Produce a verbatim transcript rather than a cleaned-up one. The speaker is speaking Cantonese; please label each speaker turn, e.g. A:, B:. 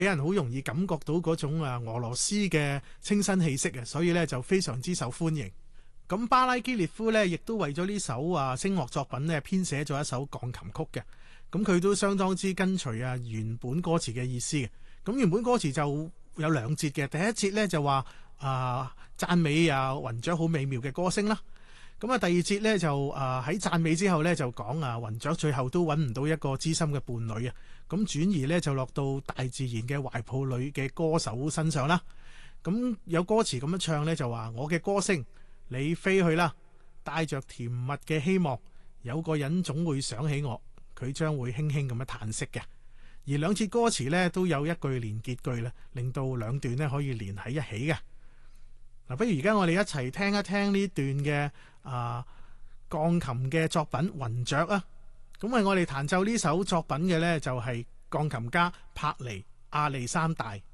A: 俾人好容易感覺到嗰種啊俄羅斯嘅清新氣息啊，所以咧就非常之受歡迎。咁巴拉基列夫咧亦都為咗呢首啊聲樂作品咧編寫咗一首鋼琴曲嘅。咁佢都相當之跟隨啊原本歌詞嘅意思嘅。咁原本歌詞就有兩節嘅，第一節咧就話啊讚美啊雲雀好美妙嘅歌聲啦。咁啊第二節咧就啊喺讚美之後咧就講啊雲雀最後都揾唔到一個知心嘅伴侶啊。咁轉移咧就落到大自然嘅懷抱裏嘅歌手身上啦。咁有歌詞咁樣唱咧就話我嘅歌聲，你飛去啦，帶着甜蜜嘅希望，有個人總會想起我，佢將會輕輕咁樣嘆息嘅。而兩節歌詞咧都有一句連結句啦，令到兩段咧可以連喺一起嘅。嗱，不如而家我哋一齊聽一聽呢段嘅啊鋼琴嘅作品《雲雀》啊。咁為我哋彈奏呢首作品嘅呢，就係鋼琴家帕尼亞歷山大。